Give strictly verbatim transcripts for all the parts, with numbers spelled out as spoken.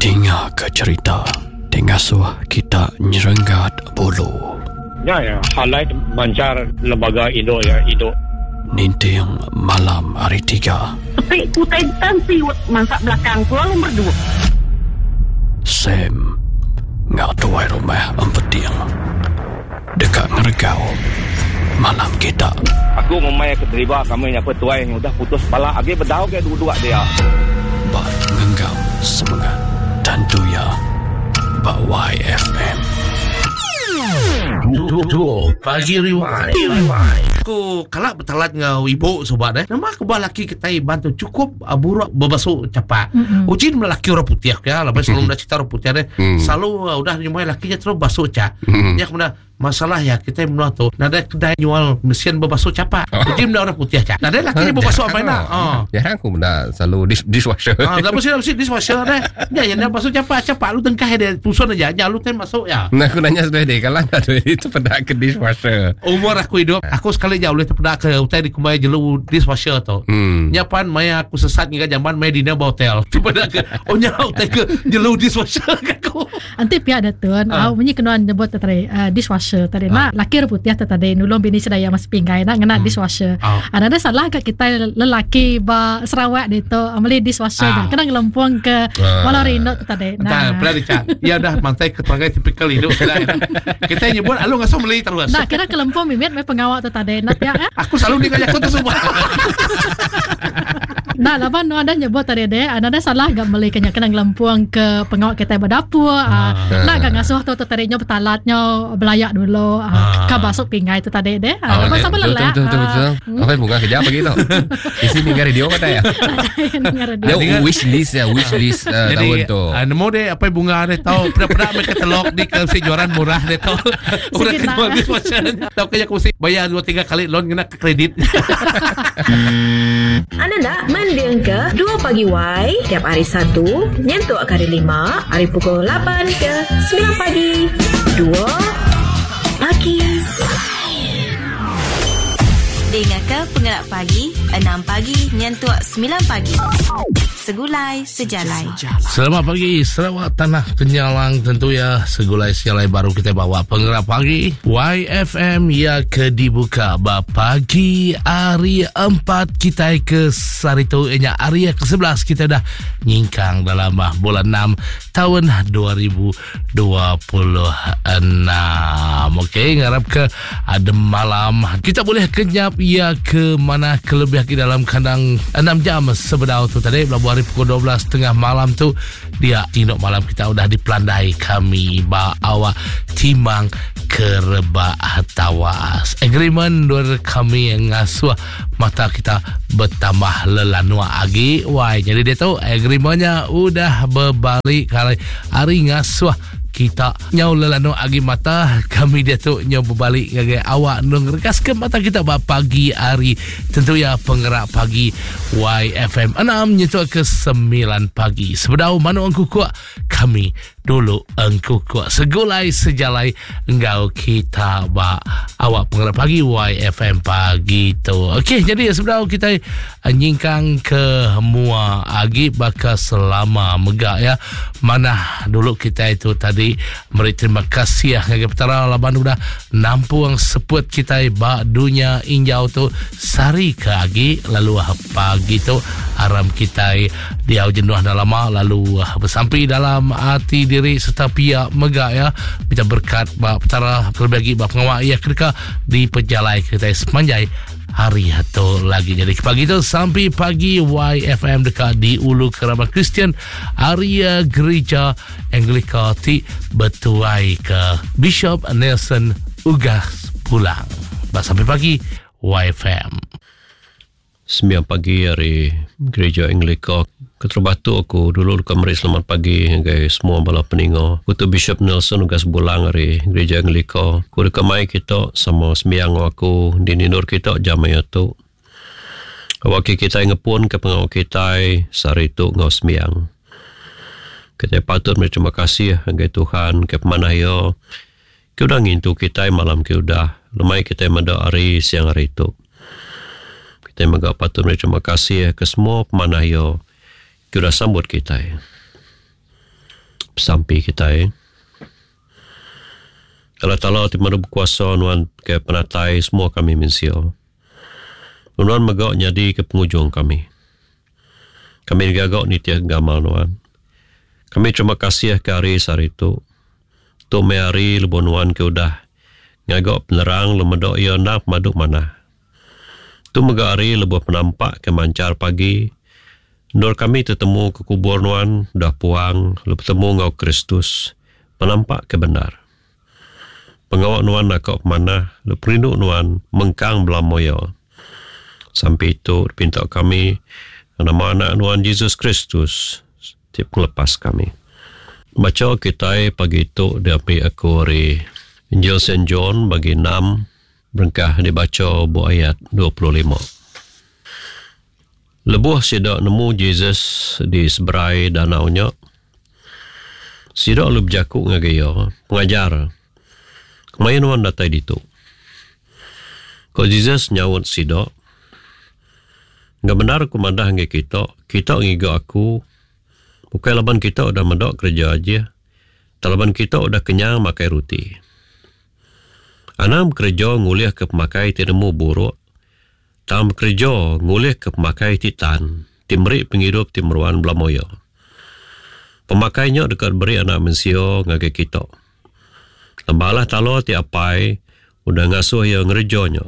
Dengar ke cerita Tengasuh kita nyerenggat bulu. Ya, ya. Highlight bancar lembaga Indo ya, Indo. Ninting malam hari tiga. Tapi kutai tansi masak belakang tu lalu berdua. Sam ngak tuai rumah empeting dekat ngeregau malam kita. Aku memang keterlibat kami yang petuai yang udah putus kepala. Agi berdau ke dua-dua dia. Bak ngenggam semangat tentu ya. Bak Y F M. Tuh, pagi rewind. Aku kalak bertalat ngau ibu sobat eh. Nama aku laki kita bantu cukup aburuk berbasuh cepat. Mm-hmm. Ujin melaki orang putih ya. Lepas selalu dah cerita orang putih deh. Mm. Selalu uh, udah nyumai lakinya terus basuh cak. Mm. Ya kemudian masalah ya kita menua tu. Nada kedai jual mesin berbasuh cepat. Ujin dah orang putih cak. Nada lakinya berbasuh apa nak? Oh. Ya aku benda selalu dis- dishwasher. Ah, dah mesti mesti dishwasher deh. Ya yang dah basuh cepat cepat lu tengkah dia tusun aja. Jangan lu ten masuk ya. Nah aku nanya sudah deh kalau ada itu pada ke dishwasher. Umur aku hidup, aku sekali jauh boleh terpedak ke hotel di kumai jelu dishwasher tu. Hmm. Nyapan maya aku sesat ngika zaman maya dina hotel. Terpedak ke oh nya hotel ke jelu dishwasher aku. Anti pihak datun, au bunyi kenuan nyebut tadi dishwasher tadi. Nah, laki putih tadi nulung bini sedaya mas pinggai nak ngena dishwasher. Ada salah ke kita lelaki ba Sarawak itu amali dishwasher kena ngelempung ke Walarino tadi. Nah, pernah dicat. Ya dah mantai keterangan tipikal hidup kita nyebut alu ngasuh meli terus. Nah, kira kelempung mimit me pengawak tu tadi. Nak ya. Aku selalu dikajak tu semua. Nah, laban nu ada nyebut tadi deh, ada salah gak meli kena kena ngelempung ke pengawak kita berdapur. Ah. Nak gak ngasuh tu tu tadinya betalatnya belayak dulu. Ah. Ka basuk pinggai tu tadi deh. Ah, lepas apa lelah. Betul betul betul. Apa bunga kerja apa gitu? Di sini dengar radio kata ya. Dia wish list ya, wish list tahun tu. Jadi, nemu deh apa bunga deh tahu pernah-pernah mereka telok di kejuaran murah deh tahu. Udah kedua dishwasher. Tahu kayak aku mesti bayar dua tiga kali loan kena ke kredit. Anda nak mendiang ke dua pagi Y tiap hari Sabtu nyentuk ke hari lima hari pukul lapan ke sembilan pagi dua pagi. Dengarkan Penggerak Pagi enam pagi nyentuk sembilan pagi. Segulai Sejalai. Selamat pagi Sarawak Tanah Kenyalang. Tentu ya Segulai Sejalai baru kita bawa Penggerak Pagi Y F M ya ke dibuka ba pagi hari empat kita ke hari tu nya hari ke sebelas kita dah nyingkang dalam bulan enam tahun dua ribu dua puluh enam. Okey, ngarap ke ada malam kita boleh kenyap ya ke mana kelebihan di dalam kandang enam jam sebedau tu tadi belabuh hari pukul dua belas tengah malam tu dia tinduk malam kita udah dipelandai kami ba awak timang kereba tawas agreement dua kami yang ngasuh mata kita bertambah lelanua agi why jadi dia tahu agreementnya udah berbalik kali hari ngasuh kita nyau lelano agi mata kami dia tu nyau berbalik ngagai awak nung rekas ke mata kita ba pagi hari tentu ya Penggerak Pagi Y F M enam nyentuh ke sembilan pagi sebedau mana angku kuat kami dulu angku kuat Segulai Sejalai engkau kita ba awak Penggerak Pagi Y F M pagi tu. Okey, jadi sebedau kita nyingkang ke mua agi baka selama megak ya mana dulu kita itu tadi meri terima kasih ya ngagai petara laban udah nampung seput kita ba dunia injau tu sari ke agi lalu pagi tu aram kita dia jenuh dah lama lalu bersampai dalam hati diri serta pihak megak ya minta berkat ba petara terbagi ba pengawak ya ketika di pejalai kita sepanjang hari atau lagi. Jadi pagi itu sampai pagi Y F M dekat di Ulu Kerabat Kristian area gereja Anglika ti betuai ke Bishop Nelson Ugas pulang. Sampai pagi Y F M. Sembilan pagi hari gereja Anglika Keterbatu aku dulu dekat meri selamat pagi dengan semua bala peningo. Aku tu Bishop Nelson Ugas bulang hari gereja Anglika. Aku dekat mai kita sama sembiang aku di ninur kita jamai tu. Awak kita ngepun ke pengawal kita sehari tu ngau sembiang. Kita patut berterima kasih dengan Tuhan ke mana yo. Kita udah ngintu kita malam kita udah lemai kita mada hari siang hari tu. Kita juga patut berterima kasih ke semua pemanah yo. Kita sambut kita. Sampai kita eh. Kalau tala ti madu berkuasa nuan ke penatai semua kami mensio. Nuan megak nyadi ke penghujung kami. Kami digagak ni tiak gamal nuan. Kami terima kasih ke hari sari tu. Tu me hari lebon nuan ke udah ngagak penerang lemedok ia nak maduk mana. Tu megak hari lebon penampak ke mancar pagi. Nur kami tertemu ke kubur nuan, dah puang, lu bertemu ngau Kristus, menampak kebenar. Pengawak nuan nak kau mana, lu perindu nuan, mengkang belamoyo. Sampai itu, pinta kami, nama anak nuan Yesus Kristus, tiap melepas kami. Baca kita pagi itu, dia ambil aku dari Injil Saint John bagi enam, berengkah dibaca bu ayat dua puluh lima. Lebuh sidak nemu Jesus di seberai danaunya. Sidak lu berjakuk ngagaya, pengajar. Kemayan wan datai ditu. Ko Jesus nyawut sidak. Nggak benar ku madah nge kita, kita ngiga aku. Bukai laban kita udah medok kerja aja. Talaban kita udah kenyang makai roti. Anam kerja nguliah ke pemakai tinemu buruk. Tam kerja ngulih ke pemakai titan, timrik penghidup timruan belamoyo. Pemakainya dekat beri anak mensio ngage kita. Lembalah talo ti apai, udah ngasuh yang ngerejonya.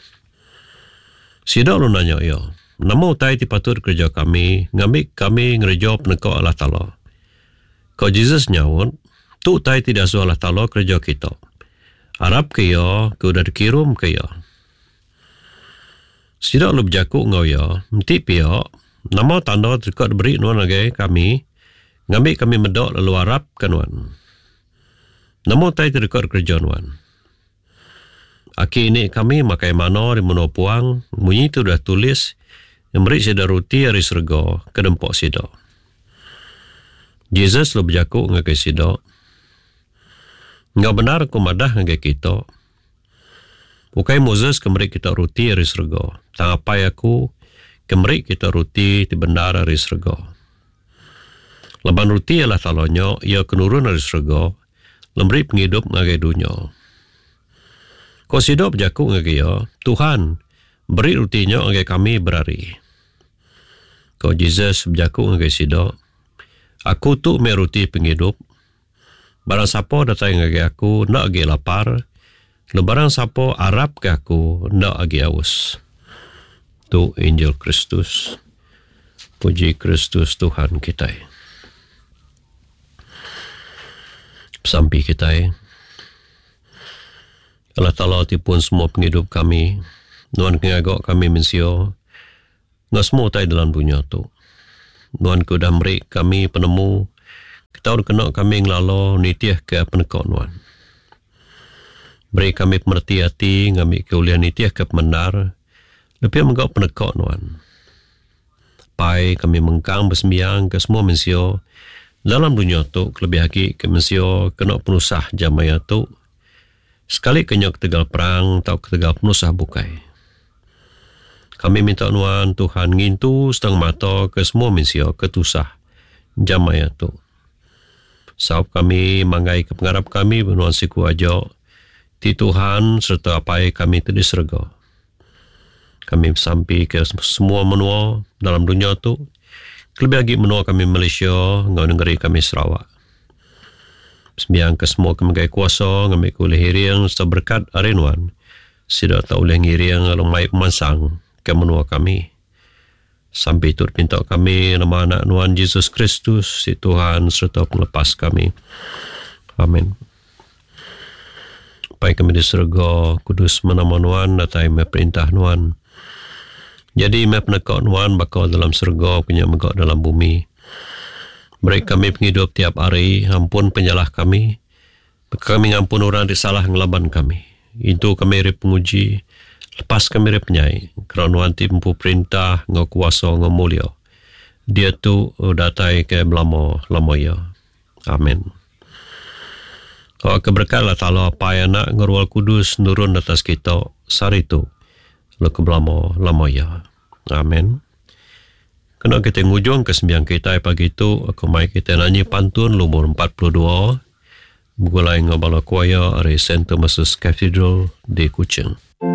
Sidak lu nanya yo, namo utai ti patut kerja kami, ngamik kami ngerejo penekok Allah talo. Kau Jesus nyawut, tu utai ti dasuh Allah talo kerja kita. Arab ke yo, ke udah dikirum ke yo. Sidak lu berjakuk ngau ya, nanti pihak, nama tanda dekat beri nuan lagi kami, ngambil kami medok lalu Arab kan nuan. Nama tai dekat kerja nuan. Aki ini kami makai mano di mano puang, bunyi itu dah tulis, yang beri sida roti hari serga, ke dempok sidak. Jesus lu berjakuk ngakai sidak. Ngau benar ku madah ngakai kita. Bukai Moses kemeri kita roti hari serga. Tang apa aku kemeri kita roti di bendara hari serga. Leban roti ialah talonyo, ia kenurun hari serga. Lemberi penghidup ngagai dunia. Kau sidop jakuk ngagai ya, Tuhan beri rotinya ngagai kami berari. Kau Jesus berjakuk ngagai sidop. Aku tu me roti penghidup. Barang siapa datang ngagai aku, nak ngagai lapar. Lebaran sapo Arab ke aku ndak agi aus. Tu Injil Kristus. Puji Kristus Tuhan kita. Sampai kita. Allah Ta'ala tipun semua penghidup kami. Nuan kengagak kami mensio. Nggak semua tai dalam dunia tu. Nuan kudah merik kami penemu. Kita udah kena kami ngelalo nitiah ke penekok nuan. Beri kami pemerti hati, ngambil keulian nitiah ke pemenar, lebih menggak penekok nuan. Pai kami mengkang bersembiang ke semua mensio, dalam dunia tu, lebih lagi ke mensio kena penusah jamaya tu, sekali kenyok tegal perang, tau ketegal penusah bukai. Kami minta nuan Tuhan ngintu setengah mata ke semua mensio ketusah jamaya tu. Saub kami manggai ke pengarap kami benuan siku aja, ti Tuhan serta apa kami tadi serga. Kami sampai ke semua menua dalam dunia tu. Lebih lagi menua kami Malaysia, ngau negeri kami Sarawak. Sembiang ke semua kami gaya kuasa, ngambil kulih hiriang serta berkat arinuan. Sida tak boleh ngiriang lemai pemansang ke menua kami. Sampai itu pinta kami nama anak nuan Yesus Kristus, si Tuhan serta pelepas kami. Amin. Pai kami di surga, kudus menama nuan, datai me perintah nuan. Jadi me penekak nuan bakal dalam surga, punya megak dalam bumi. Beri kami penghidup tiap hari, ampun penyalah kami. Kami ngampun orang disalah ngelaban kami. Itu kami rip penguji, lepas kami rip penyai. Kerana nuan timpu perintah, ngau kuasa, ngau mulia. Dia tu datai ke belamo, lamo ya. Amin. Kalau keberkatlah Allah apa yang nak ngerual kudus nurun atas kita sari itu lo ke belamo lama ya. Amin. Kena kita ngujung ke sembiang kita pagi itu, aku mai kita nyanyi pantun lumur empat puluh dua. Begulai ngabala kuaya dari Saint Thomas Cathedral di Kuching.